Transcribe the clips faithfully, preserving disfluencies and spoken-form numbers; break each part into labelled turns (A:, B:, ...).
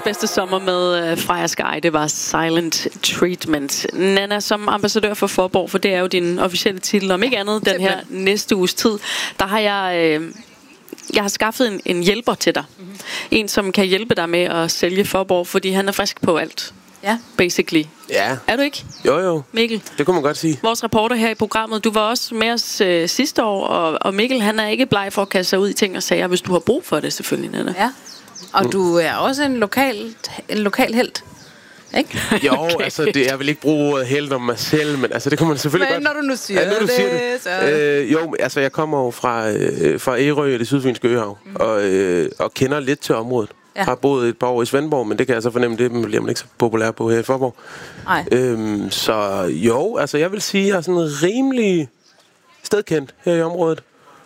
A: bedste sommer med uh, Freja Sky, det var Silent Treatment. Nanna, som ambassadør for Faaborg, for det er jo din officielle titel, om ikke andet den her næste uges tid, der har jeg... Uh, Jeg har skaffet en, en hjælper til dig. Mm-hmm. En, som kan hjælpe dig med at sælge Faaborg, fordi han er frisk på alt.
B: Ja.
A: Basically.
C: Ja.
A: Er du ikke?
C: Jo, jo.
A: Mikkel?
C: Det kunne man godt sige.
A: Vores reporter her i programmet, du var også med os øh, sidste år, og, og Mikkel, han er ikke bleg for at kaste sig ud i ting og sager, hvis du har brug for det, selvfølgelig, Nanna.
B: Ja. Og mm. du er også en lokal, en lokal helt. Ikke?
C: Jo, okay. Altså, det er vel ikke bruge ordet helt om mig selv, men altså, det kunne man selvfølgelig
B: men,
C: godt...
B: når du nu siger
C: ja, når du
B: det,
C: siger det. Øh, jo, altså, jeg kommer jo fra, øh, fra Ærø, det sydfynske øhav, mm. og, øh, og kender lidt til området. Ja. Har boet et par år i Svendborg, men det kan jeg så fornemme, det bliver man ikke så populær på her i Faaborg.
B: Nej.
C: Øhm, så jo, altså, jeg vil sige, jeg er sådan rimelig stedkendt her i området.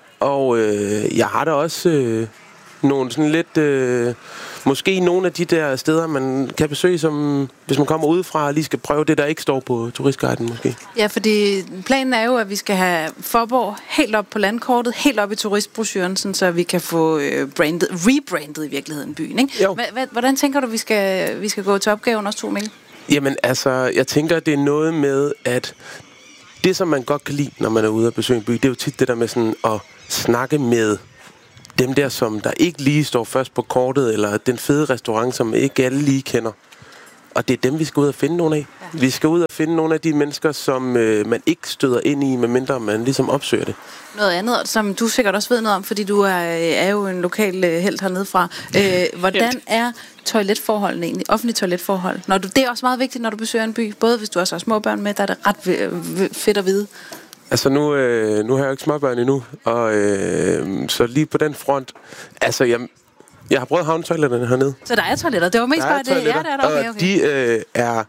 C: Og øh, jeg har da også øh, nogle sådan lidt... Øh, Måske nogle af de der steder, man kan besøge, som hvis man kommer udefra og lige skal prøve det, der ikke står på turistguiden måske.
B: Ja, fordi planen er jo, at vi skal have Faaborg helt op på landkortet, helt op i turistbrochuren, sådan, så vi kan få øh, brandet, rebrandet i virkeligheden byen. Ikke? H- hvordan tænker du, vi skal, vi skal gå til opgaven også, to Mikkel?
C: Jamen altså, jeg tænker, det er noget med, at det, som man godt kan lide, når man er ude og besøge en by, det er jo tit det der med sådan at snakke med dem der, som der ikke lige står først på kortet, eller den fede restaurant, som ikke alle lige kender. Og det er dem, vi skal ud og finde nogle af. Ja. Vi skal ud og finde nogle af de mennesker, som øh, man ikke støder ind i, medmindre man ligesom opsøger det.
B: Noget andet, som du sikkert også ved noget om, fordi du er, er jo en lokal øh, helt hernede fra. Øh, hvordan er toiletforholdene egentlig? Offentlige toiletforhold? Når du, det er også meget vigtigt, når du besøger en by. Både hvis du også har små børn med, der er det ret v- v- fedt at vide.
C: Altså nu, øh, nu har jeg jo ikke småbørn endnu, og øh, så lige på den front, altså jeg, jeg har prøvet havnetoiletterne hernede.
B: Så der er toiletter? Det var mest bare det. Ja, der er der. Okay, okay.
C: Og de øh, er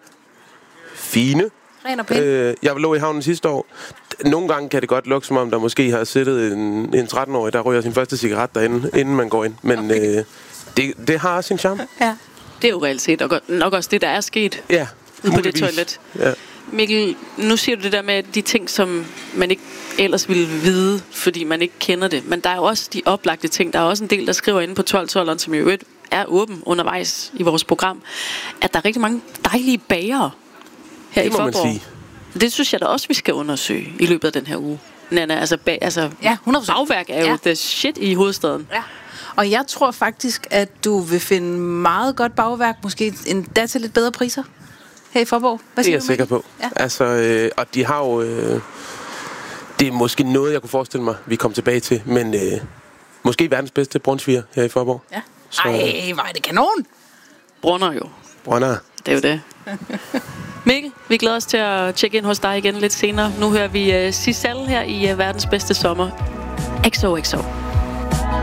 C: fine.
B: Ren og pæn.
C: Øh, jeg lå i havnen sidste år. Nogle gange kan det godt lugte, som om der måske har siddet en, en tretten-årig, der ryger sin første cigaret derinde, inden man går ind. Men okay. øh, det, det har også sin charme.
A: Ja. Det er jo reelt set og nok også det, der er sket
C: ja,
A: ude på det toilet.
C: Ja.
A: Mikkel, nu siger du det der med de ting, som man ikke ellers ville vide, fordi man ikke kender det. Men der er jo også de oplagte ting. Der er også en del, der skriver inde på tolv tolveren, som jo er åben undervejs i vores program, at der er rigtig mange dejlige bagere her
C: det
A: i Faaborg.
C: Det må man sige.
A: Det synes jeg da også, vi skal undersøge i løbet af den her uge. Nanna, altså, bag, altså
B: ja, hundrede procent.
A: bagværk er jo ja. the shit i hovedstaden.
B: Ja. Og jeg tror faktisk, at du vil finde meget godt bagværk, måske endda til lidt bedre priser. Her i Faaborg. Hvad
C: det er jeg sikker på. Ja. Altså, øh, og de har jo... Øh, det er måske noget, jeg kunne forestille mig, vi kommer tilbage til. Men øh, måske verdens bedste brunsviger her i Faaborg.
B: Ja. Så, ej, hvor er det kanon!
A: Brunner jo.
C: Brunner.
A: Det er jo det. Mikkel, vi glæder os til at tjekke ind hos dig igen lidt senere. Nu hører vi uh, Sissal her i uh, verdens bedste sommer. X O X O.